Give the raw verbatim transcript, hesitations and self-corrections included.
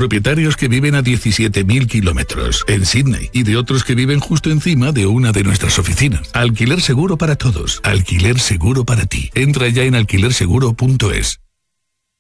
propietarios que viven a diecisiete mil kilómetros en Sydney y de otros que viven justo encima de una de nuestras oficinas. Alquiler seguro para todos. Alquiler seguro para ti. Entra ya en alquiler seguro punto es.